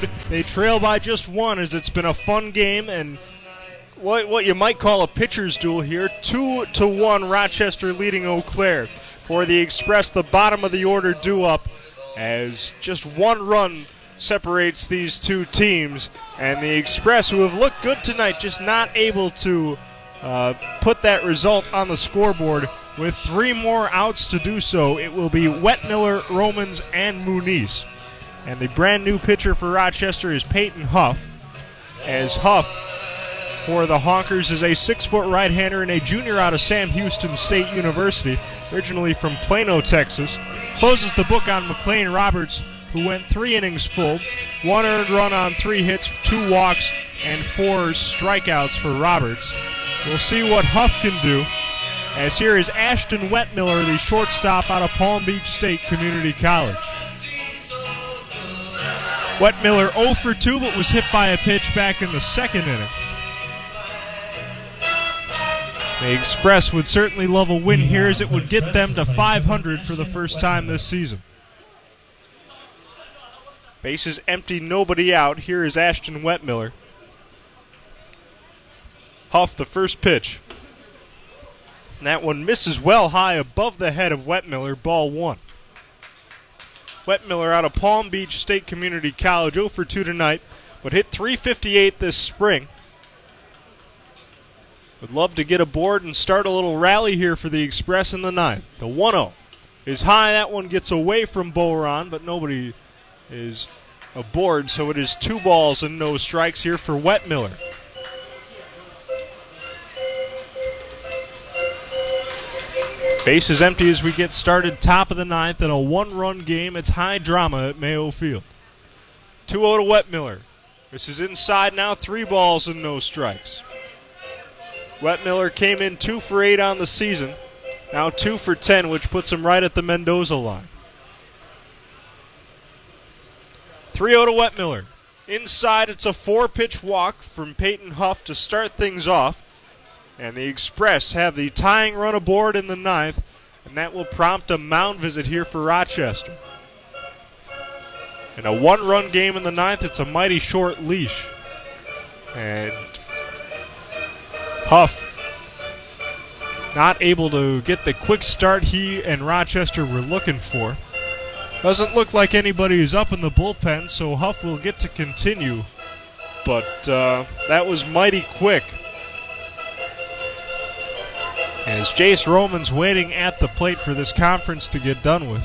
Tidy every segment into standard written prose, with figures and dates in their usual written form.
road. They trail by just one, as it's been a fun game and what you might call a pitcher's duel here. 2-1 Rochester leading Eau Claire. For the Express, the bottom of the order due up, as just one run separates these two teams. And the Express, who have looked good tonight, just not able to put that result on the scoreboard. With 3 more outs to do so, it will be Wetmiller, Romans, and Muniz. And the brand new pitcher for Rochester is Peyton Huff, as Huff for the Honkers is a 6-foot right-hander and a junior out of Sam Houston State University, originally from Plano, Texas. Closes the book on McLean Roberts, who went 3 innings full, 1 earned run on 3 hits, 2 walks, and 4 strikeouts for Roberts. We'll see what Huff can do, as here is Ashton Wetmiller, the shortstop out of Palm Beach State Community College. Wetmiller 0 for 2, but was hit by a pitch back in the second inning. The Express would certainly love a win here, as it would get them to 500 for the first time this season. Bases empty, nobody out. Here is Ashton Wetmiller. Huff, the first pitch. And that one misses well high above the head of Wetmiller, ball 1. Wetmiller out of Palm Beach State Community College, 0 for 2 tonight, but hit .358 this spring. Would love to get aboard and start a little rally here for the Express in the 9th. The 1-0 is high. That one gets away from Boron, but nobody is aboard, so it is 2 balls and no strikes here for Wetmiller. Base is empty as we get started, top of the 9th, in a 1-run game. It's high drama at Mayo Field. 2-0 to Wetmiller. This is inside now, 3 balls and no strikes. Wetmiller came in 2 for 8 on the season, now 2 for 10, which puts him right at the Mendoza line. 3-0 to Wetmiller. Inside, it's a 4-pitch walk from Peyton Huff to start things off. And the Express have the tying run aboard in the 9th, and that will prompt a mound visit here for Rochester. In a 1-run game in the 9th, it's a mighty short leash. And Huff not able to get the quick start he and Rochester were looking for. Doesn't look like anybody is up in the bullpen, so Huff will get to continue. But that was mighty quick, as Jace Romans waiting at the plate for this conference to get done with.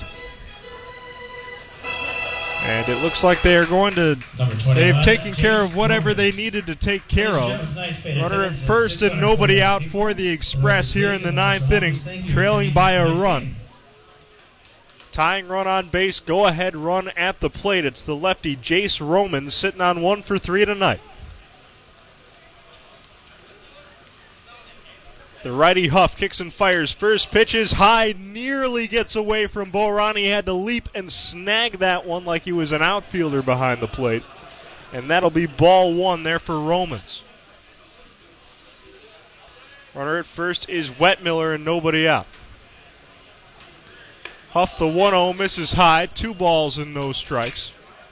And it looks like they are going to, they've taken care of whatever they needed to take care of. Runner at first and nobody out for the Express here in the 9th inning, trailing by a run. Tying run on base, go-ahead run at the plate. It's the lefty Jace Romans sitting on 1 for 3 tonight. The righty Huff kicks and fires. First pitch is high, nearly gets away from Boron. He had to leap and snag that one like he was an outfielder behind the plate. And that'll be ball 1 there for Romans. Runner at first is Wetmiller and nobody out. Huff, the 1-0, misses high. 2 balls and no strikes.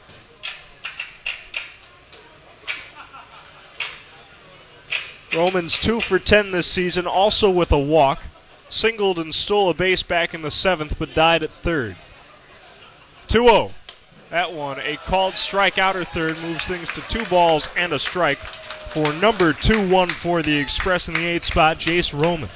Romans 2 for 10 this season, also with a walk. Singled and stole a base back in the 7th, but died at 3rd. 2-0. That one, a called strike outer third, moves things to 2 balls and a strike for number 2-1 for the Express in the 8th spot, Jace Romans.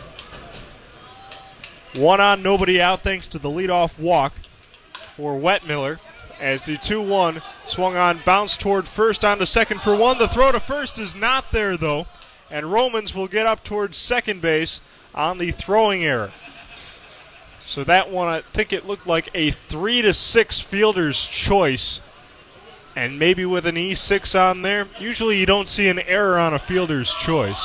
1 on, nobody out, thanks to the leadoff walk for Wetmiller, as the 2-1 swung on, bounced toward first, onto second for 1. The throw to first is not there, though, and Romans will get up towards second base on the throwing error. So that one, I think it looked like a 3-6 fielder's choice, and maybe with an E6 on there. Usually you don't see an error on a fielder's choice.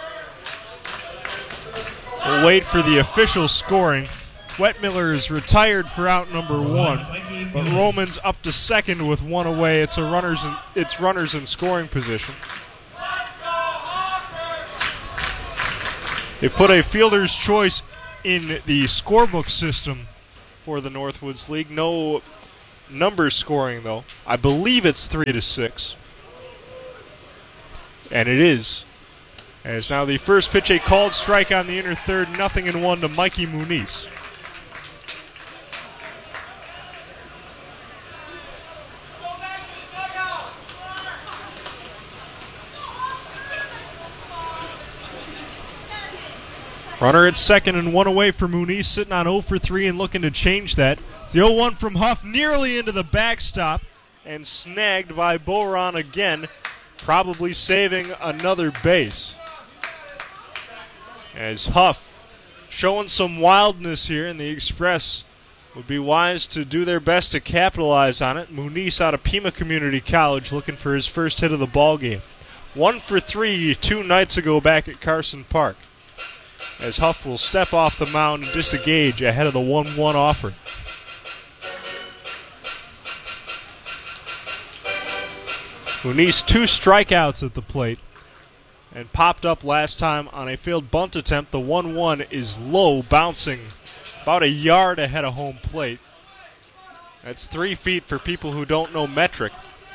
We'll wait for the official scoring. Wetmiller is retired for out number 1, but Romans up to second with 1 away. It's runners in scoring position. They put a fielder's choice in the scorebook system for the Northwoods League. No number scoring, though. I believe it's 3-6. And it is. As now the first pitch, a called strike on the inner third, 0-1 to Mikey Muniz. Runner at second and one away for Muniz, sitting on 0 for 3 and looking to change that. It's the 0-1 from Huff, nearly into the backstop and snagged by Boron again, probably saving another base. As Huff showing some wildness here, and the Express would be wise to do their best to capitalize on it. Muniz out of Pima Community College looking for his first hit of the ball game. 1 for 3 2 nights ago back at Carson Park. As Huff will step off the mound and disengage ahead of the 1-1 offer. Muniz 2 strikeouts at the plate and popped up last time on a failed bunt attempt. The 1-1 is low, bouncing about a yard ahead of home plate. That's 3 feet for people who don't know metric,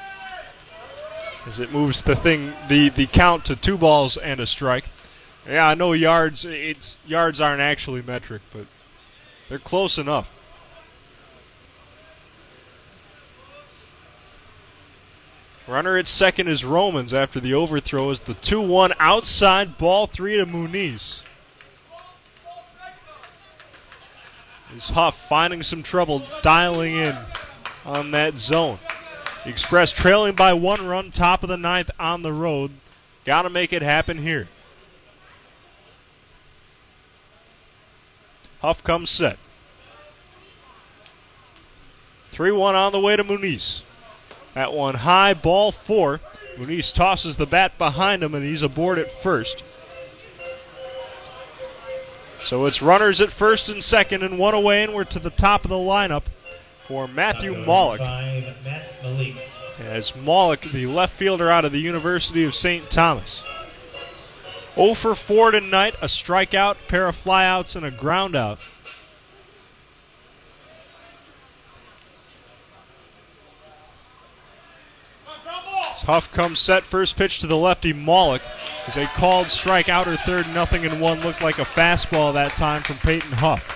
as it moves the count to 2 balls and a strike. Yeah, I know yards aren't actually metric, but they're close enough. Runner at second is Romans after the overthrow, as the 2-1 outside, ball 3 to Muniz. Is Huff finding some trouble dialing in on that zone. The Express trailing by 1 run, top of the 9th on the road. Got to make it happen here. Huff comes set. 3-1 on the way to Muniz. That one high, ball 4. Muniz tosses the bat behind him, and he's aboard at first. So it's runners at first and second and 1 away, and we're to the top of the lineup for Matthew Malik. As Malik, the left fielder out of the University of St. Thomas. 0 for 4 tonight, a strikeout, pair of flyouts, and a ground out. As Huff comes set, first pitch to the lefty, Malik. Is a called strike, outer third, 0-1. Looked like a fastball that time from Peyton Huff.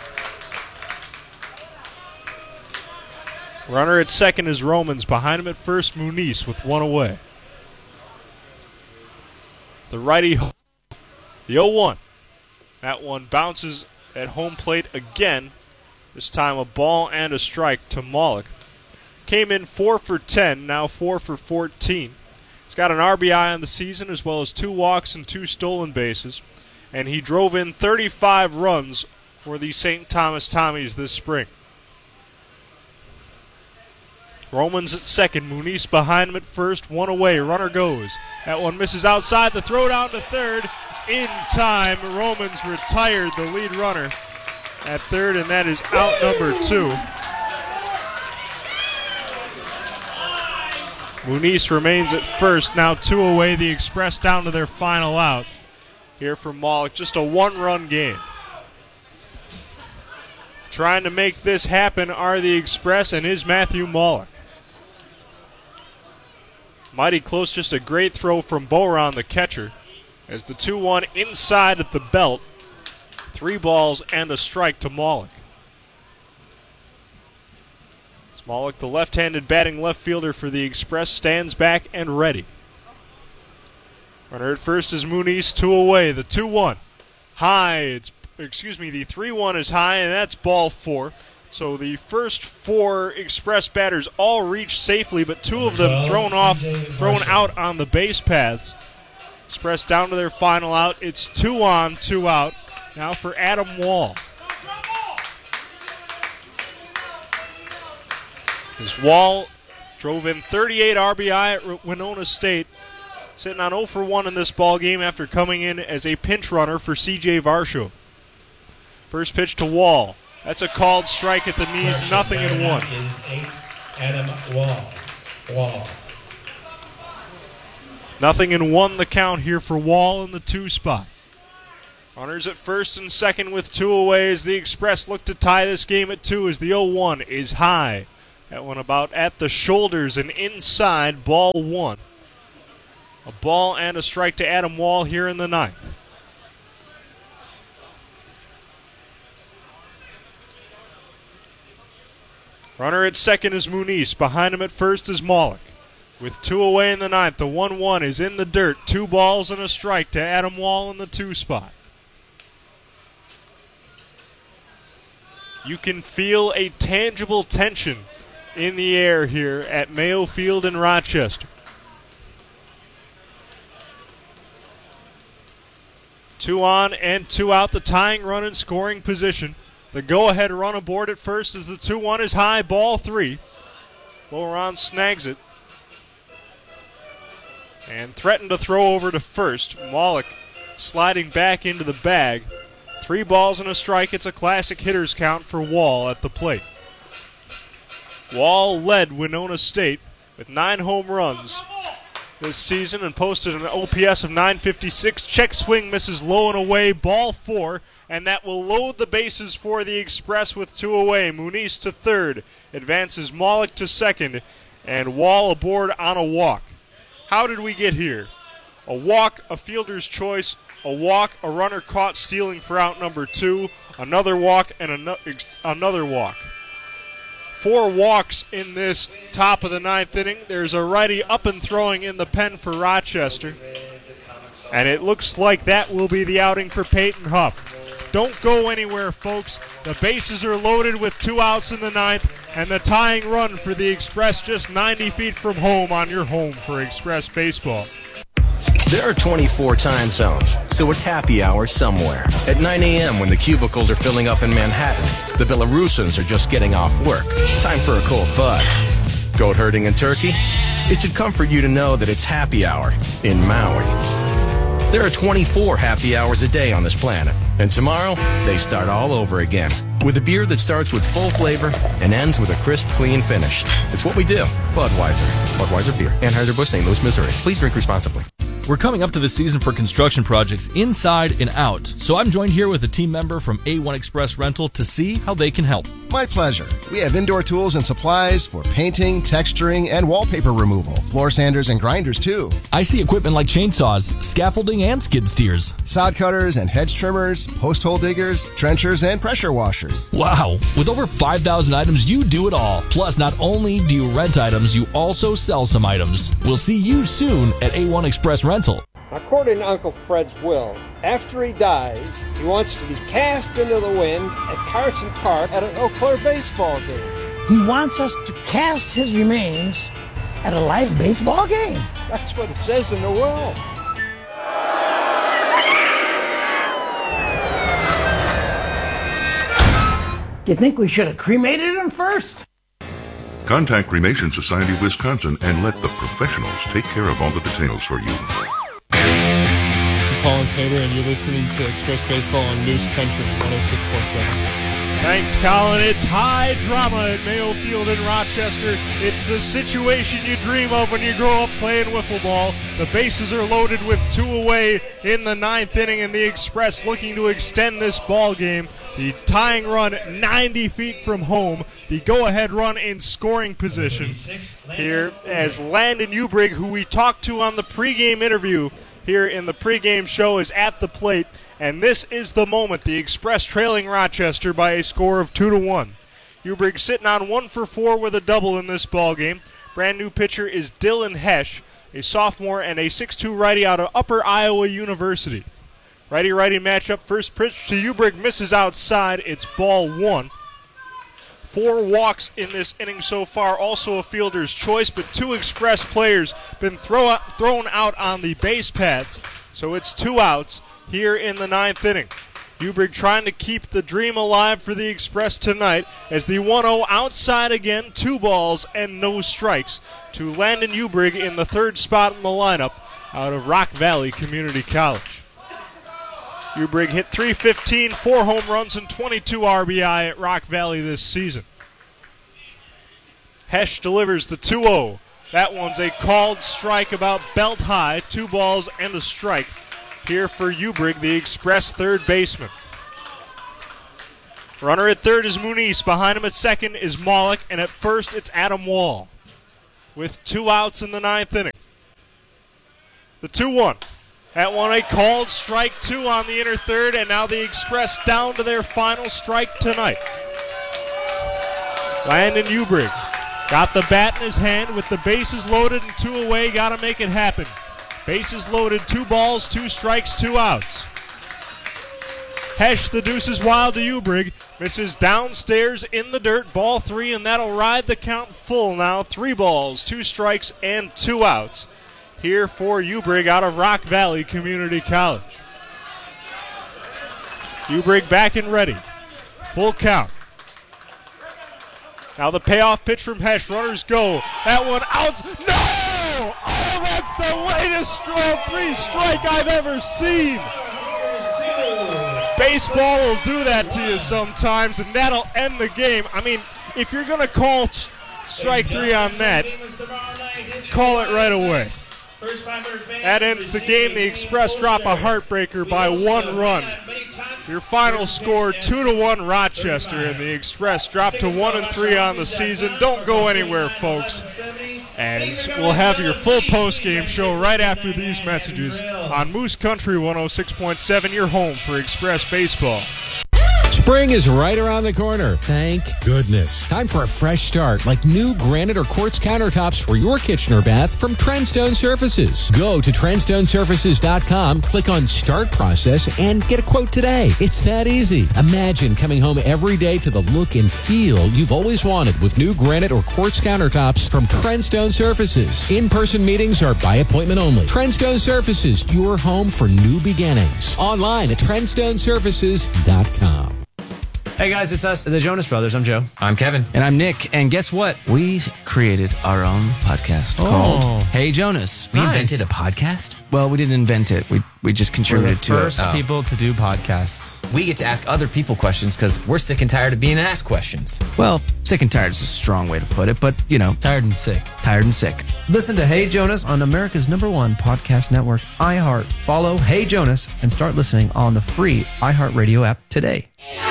Runner at second is Romans. Behind him at first, Muniz with 1 away. The righty, the 0-1. That one bounces at home plate again. This time a ball and a strike to Malik. Came in 4 for 10, now 4 for 14. He's got an RBI on the season, as well as 2 walks and 2 stolen bases. And he drove in 35 runs for the St. Thomas Tommies this spring. Romans at second, Muniz behind him at first, 1 away, runner goes. That one misses outside, the throw down to third. In time, Romans retired the lead runner at third, and that is out number 2. Muniz remains at first, now 2 away, the Express down to their final out. Here from Malik, just a 1-run game. Trying to make this happen are the Express, and is Matthew Malik. Mighty close, just a great throw from Boron, the catcher, as the 2-1 inside at the belt. 3 balls and a strike to Malik. Malik, the left-handed batting left fielder for the Express, stands back and ready. Runner at first is Muniz, 2 away. The 2-1 high. The 3-1 is high, and that's ball 4. So the first 4 Express batters all reached safely, but 2 of them thrown out on the base paths. Express down to their final out. It's 2 on, 2 out. Now for Adam Wall. As Wall drove in 38 RBI at Winona State, sitting on 0 for 1 in this ball game after coming in as a pinch runner for C.J. Varsho. First pitch to Wall. That's a called strike at the knees, 0-1. Adam Wall. 0-1 the count here for Wall in the 2 spot. Runners at first and second with 2 away as the Express look to tie this game at 2 as the 0-1 is high. That one about at the shoulders and inside, ball one. A ball and a strike to Adam Wall here in the ninth. Runner at second is Muniz. Behind him at first is Maulik. With 2 away in the ninth, the 1-1 is in the dirt. 2 balls and a strike to Adam Wall in the 2 spot. You can feel a tangible tension in the air here at Mayo Field in Rochester. 2 on and 2 out, the tying run in scoring position. The go-ahead run aboard at first as the 2-1 is high, ball 3. Boron snags it and threatened to throw over to first. Maulik sliding back into the bag. 3 balls and a strike. It's a classic hitter's count for Wall at the plate. Wall led Winona State with 9 home runs this season and posted an OPS of .956. Check swing misses low and away, ball 4, and that will load the bases for the Express with 2 away. Muniz to third, advances Maulik to second, and Wall aboard on a walk. How did we get here? A walk, a fielder's choice, a walk, a runner caught stealing for out number 2, another walk, and another walk. 4 walks in this top of the ninth inning. There's a righty up and throwing in the pen for Rochester. And it looks like that will be the outing for Peyton Huff. Don't go anywhere, folks. The bases are loaded with 2 outs in the ninth, and the tying run for the Express just 90 feet from home on your home for Express Baseball. There are 24 time zones, so it's happy hour somewhere. At 9 a.m. when the cubicles are filling up in Manhattan, the Belarusians are just getting off work. Time for a cold bud. Goat herding in Turkey? It should comfort you to know that it's happy hour in Maui. There are 24 happy hours a day on this planet, and tomorrow they start all over again with a beer that starts with full flavor and ends with a crisp, clean finish. It's what we do. Budweiser. Budweiser Beer. Anheuser-Busch, St. Louis, Missouri. Please drink responsibly. We're coming up to the season for construction projects inside and out, so I'm joined here with a team member from A1 Express Rental to see how they can help. My pleasure. We have indoor tools and supplies for painting, texturing, and wallpaper removal. Floor sanders and grinders, too. I see equipment like chainsaws, scaffolding, and skid steers. Sod cutters and hedge trimmers, post hole diggers, trenchers, and pressure washers. Wow. With over 5,000 items, you do it all. Plus, not only do you rent items, you also sell some items. We'll see you soon at A1 Express Rental. According to Uncle Fred's will, after he dies, he wants to be cast into the wind at Carson Park at an Eau Claire baseball game. He wants us to cast his remains at a live baseball game. That's what it says in the will. Do you think we should have cremated him first? Contact Cremation Society of Wisconsin and let the professionals take care of all the details for you. I'm Colin Taylor, and you're listening to Express Baseball on Moose Country 106.7. Thanks, Colin. It's high drama at Mayo Field in Rochester. It's the situation you dream of when you grow up playing wiffle ball. The bases are loaded with 2 away in the ninth inning, and the Express looking to extend this ball game. The tying run 90 feet from home. The go-ahead run in scoring position here as Landon Ubrig, who we talked to on the pregame interview here in the pregame show, is at the plate. And this is the moment. The Express trailing Rochester by a score of 2-1. Ubrig sitting on 1 for 4 with a double in this ball game. Brand new pitcher is Dylan Hesch, a sophomore and a 6'2 righty out of Upper Iowa University. Righty-righty matchup. First pitch to Ubrig misses outside. It's ball 1. 4 walks in this inning so far. Also a fielder's choice, but 2 Express players been thrown out on the base paths. So it's 2 outs here in the ninth inning. Ubrig trying to keep the dream alive for the Express tonight as the 1-0 outside again. 2 balls and no strikes to Landon Ubrig in the 3rd spot in the lineup out of Rock Valley Community College. Ubrig hit .315, 4 home runs, and 22 RBI at Rock Valley this season. Hesch delivers the 2-0. That one's a called strike about belt high. 2 balls and a strike here for Ubrig, the Express third baseman. Runner at third is Muniz. Behind him at second is Maulik. And at first, it's Adam Wall with 2 outs in the 9th inning. The 2-1. That one, a called strike 2 on the inner third, and now the Express down to their final strike tonight. Landon Ubrig got the bat in his hand with the bases loaded and 2 away. Got to make it happen. Bases loaded, 2 balls, 2 strikes, 2 outs. Hesh, the deuce is wild to Ubrig. Misses downstairs in the dirt. Ball 3, and that'll ride the count full now. 3 balls, 2 strikes, and 2 outs here for Ubrig out of Rock Valley Community College. Ubrig back and ready. Full count. Now the payoff pitch from Hesh. Runners go. That one out. No! Oh, that's the latest 3-strike I've ever seen. Baseball will do that to you sometimes, and that'll end the game. I mean, if you're going to call strike 3 on that, call it right away. That ends the game. The Express drop a heartbreaker by 1 run. Your final score, 2-1 Rochester, and the Express drop to 1-3 on the season. Don't go anywhere, folks, as we'll have your full post-game show right after these messages on Moose Country 106.7, your home for Express Baseball. Spring is right around the corner. Thank goodness. Time for a fresh start, like new granite or quartz countertops for your kitchen or bath from Trendstone Surfaces. Go to TrendstoneSurfaces.com, click on Start Process, and get a quote today. It's that easy. Imagine coming home every day to the look and feel you've always wanted with new granite or quartz countertops from Trendstone Surfaces. In-person meetings are by appointment only. Trendstone Surfaces, your home for new beginnings. Online at TrendstoneSurfaces.com. Hey guys, it's us, the Jonas Brothers. I'm Joe. I'm Kevin. And I'm Nick. And guess what? We created our own podcast called Hey Jonas. We invented a podcast? Well, we didn't invent it. We just contributed to it. We're the first people to do podcasts. We get to ask other people questions because we're sick and tired of being asked questions. Well, sick and tired is a strong way to put it, but, you know. Tired and sick. Tired and sick. Listen to Hey Jonas on America's #1 podcast network, iHeart. Follow Hey Jonas and start listening on the free iHeartRadio app today.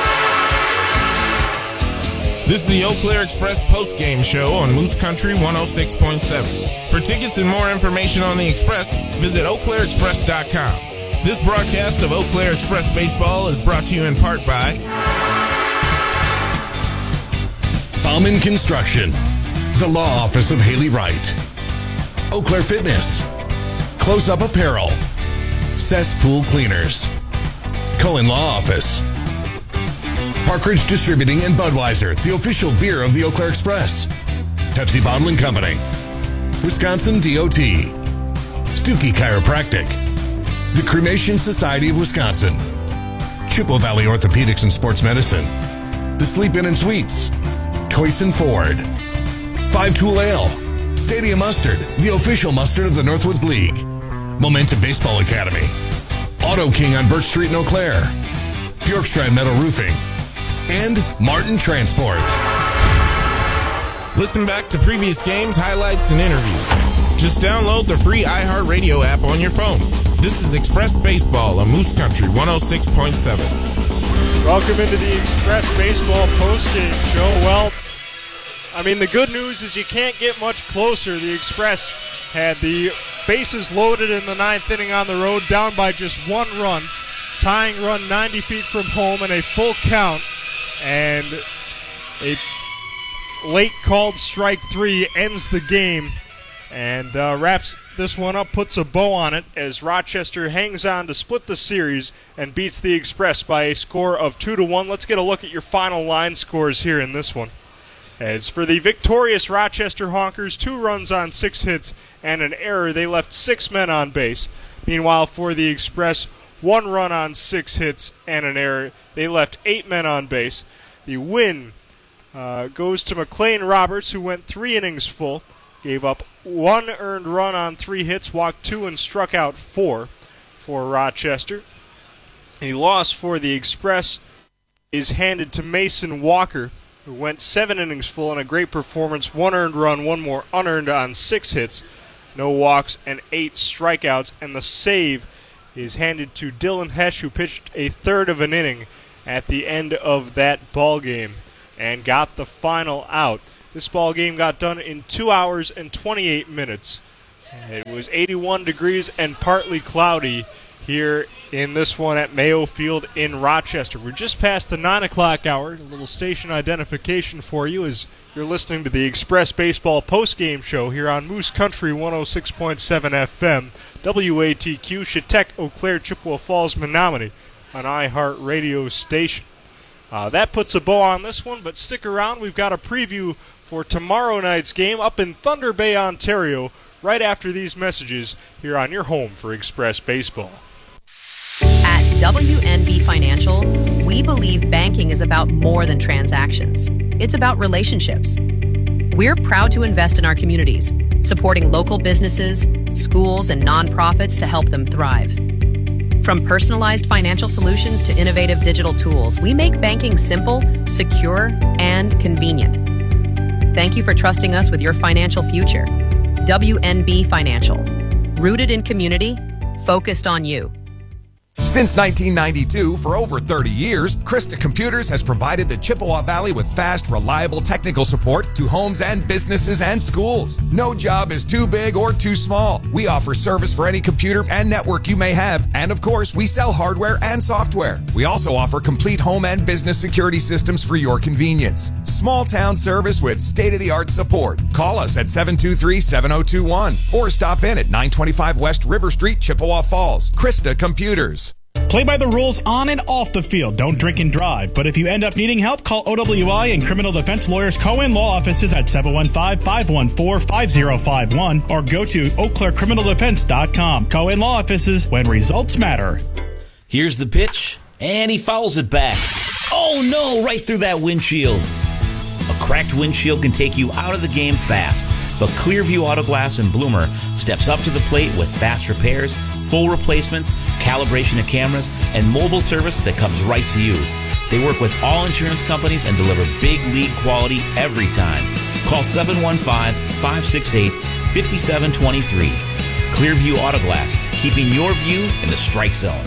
This is the Eau Claire Express postgame show on Moose Country 106.7. For tickets and more information on the Express, visit EauClaireExpress.com. This broadcast of Eau Claire Express Baseball is brought to you in part by Bauman Construction, the law office of Haley Wright, Eau Claire Fitness, Close Up Apparel, Cesspool Cleaners, Cullen Law Office, Parkridge Distributing and Budweiser, the official beer of the Eau Claire Express. Pepsi Bottling Company. Wisconsin DOT. Stuckey Chiropractic. The Cremation Society of Wisconsin. Chippewa Valley Orthopedics and Sports Medicine. The Sleep Inn and Suites. Toyson Ford. Five Tool Ale. Stadium Mustard, the official mustard of the Northwoods League. Momentum Baseball Academy. Auto King on Birch Street in Eau Claire. Bjorkstrand Metal Roofing. And Martin Transport. Listen back to previous games, highlights, and interviews. Just download the free iHeartRadio app on your phone. This is Express Baseball on Moose Country 106.7. Welcome into the Express Baseball postgame show. Well, I mean, the good news is you can't get much closer. The Express had the bases loaded in the 9th inning on the road, down by just 1 run. Tying run 90 feet from home and a full count. And a late called strike 3 ends the game and wraps this one up, puts a bow on it as Rochester hangs on to split the series and beats the Express by a score of 2-1. Let's get a look at your final line scores here in this one. As for the victorious Rochester Honkers, 2 runs on 6 hits and an error. They left 6 men on base. Meanwhile, for the Express, 1 run on 6 hits and an error. They left 8 men on base. The win goes to McLean Roberts, who went 3 innings full, gave up 1 earned run on 3 hits, walked 2, and struck out 4 for Rochester. A loss for the Express is handed to Mason Walker, who went 7 innings full and a great performance, 1 earned run, 1 more unearned on 6 hits, no walks, and 8 strikeouts. And the save is handed to Dylan Hesh, who pitched a third of an inning at the end of that ball game and got the final out. This ball game got done in 2 hours and 28 minutes. It was 81 degrees and partly cloudy here in this one at Mayo Field in Rochester. We're just past the 9 o'clock hour. A little station identification for you as you're listening to the Express Baseball postgame show here on Moose Country 106.7 FM, WATQ, Chetek, Eau Claire, Chippewa Falls, Menominee, an iHeart Radio station. That puts a bow on this one, but stick around. We've got a preview for tomorrow night's game up in Thunder Bay, Ontario, right after these messages here on your home for Express Baseball. At WNB Financial, we believe banking is about more than transactions. It's about relationships. We're proud to invest in our communities, supporting local businesses, schools, and nonprofits to help them thrive. From personalized financial solutions to innovative digital tools, we make banking simple, secure, and convenient. Thank you for trusting us with your financial future. WNB Financial. Rooted in community, focused on you. Since 1992, for over 30 years, Krista Computers has provided the Chippewa Valley with fast, reliable technical support to homes and businesses and schools. No job is too big or too small. We offer service for any computer and network you may have, and of course, we sell hardware and software. We also offer complete home and business security systems for your convenience. Small town service with state-of-the-art support. Call us at 723-7021 or stop in at 925 West River Street, Chippewa Falls. Krista Computers. Play by the rules on and off the field. Don't drink and drive. But if you end up needing help, call OWI and Criminal Defense Lawyers Cohen Law Offices at 715-514-5051 or go to eauclaircriminaldefense.com. Cohen Law Offices, when results matter. Here's the pitch, and he fouls it back. Oh no, right through that windshield. A cracked windshield can take you out of the game fast, but Clearview Auto Glass in Bloomer steps up to the plate with fast repairs, full replacements, calibration of cameras, and mobile service that comes right to you. They work with all insurance companies and deliver big league quality every time. Call 715-568-5723. Clearview Auto Glass, keeping your view in the strike zone.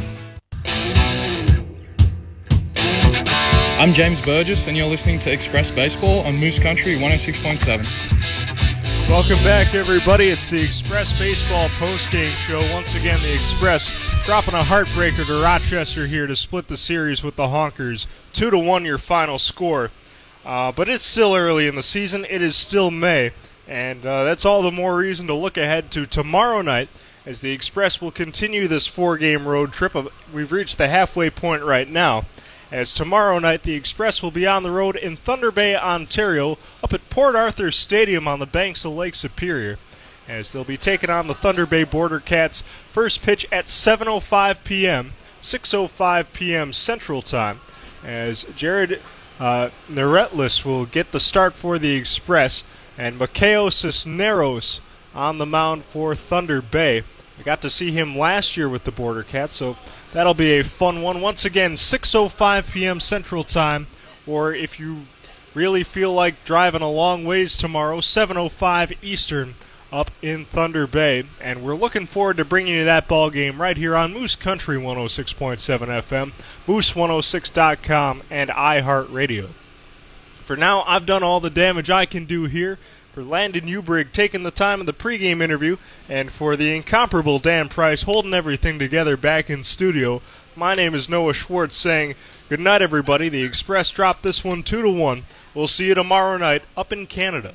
I'm James Burgess, and you're listening to Express Baseball on Moose Country 106.7. Welcome back, everybody. It's the Express Baseball postgame show. Once again, the Express dropping a heartbreaker to Rochester here to split the series with the Honkers. 2-1 your final score. But it's still early in the season. It is still May. And that's all the more reason to look ahead to tomorrow night as the Express will continue this 4-game road trip. We've reached the halfway point right now. As tomorrow night, the Express will be on the road in Thunder Bay, Ontario, up at Port Arthur Stadium on the banks of Lake Superior, as they'll be taking on the Thunder Bay Border Cats. First pitch at 7:05 p.m., 6:05 p.m. Central Time, as Jared Neretlis will get the start for the Express, and Makeo Cisneros on the mound for Thunder Bay. I got to see him last year with the Border Cats, so that'll be a fun one. Once again, 6:05 p.m. Central Time, or if you really feel like driving a long ways tomorrow, 7:05 Eastern up in Thunder Bay. And we're looking forward to bringing you that ball game right here on Moose Country 106.7 FM, Moose106.com, and iHeartRadio. For now, I've done all the damage I can do here. For Landon Ubrig taking the time of the pregame interview, and for the incomparable Dan Price holding everything together back in studio, my name is Noah Schwartz saying good night, everybody. The Express dropped this one 2-1. We'll see you tomorrow night up in Canada.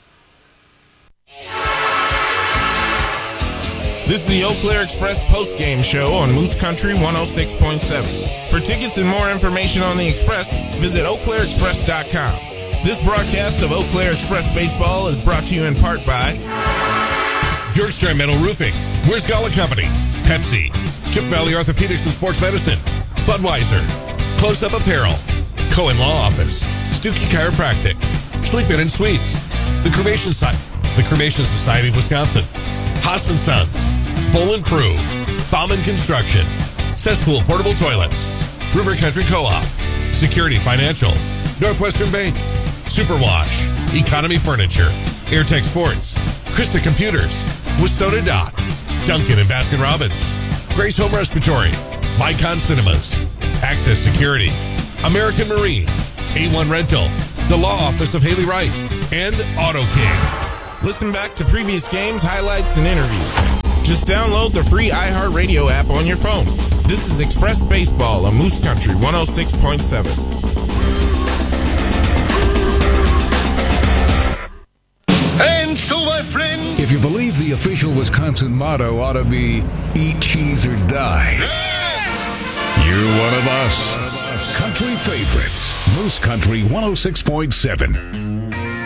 This is the Eau Claire Express postgame show on Moose Country 106.7. For tickets and more information on the Express, visit eauclairexpress.com. This broadcast of Eau Claire Express Baseball is brought to you in part by Bjorkstrand Metal Roofing, Where's Gala Company, Pepsi, Chip Valley Orthopedics and Sports Medicine, Budweiser, Close Up Apparel, Cohen Law Office, Stuckey Chiropractic, Sleep Inn and Suites, the Cremation Society of Wisconsin, Haas & Sons, Bowl & Prue, Bauman Construction, Cesspool Portable Toilets, River Country Co-op, Security Financial, Northwestern Bank, Superwash, Economy Furniture, AirTech Sports, Krista Computers, Wasota Dock, Duncan and Baskin Robbins, Grace Home Respiratory, Mycon Cinemas, Access Security, American Marine, A1 Rental, the Law Office of Haley Wright, and Auto King. Listen back to previous games, highlights, and interviews. Just download the free iHeartRadio app on your phone. This is Express Baseball on Moose Country 106.7. And so, my friend, if you believe the official Wisconsin motto ought to be eat cheese or die, you're one of us. Country favorites, Moose Country 106.7.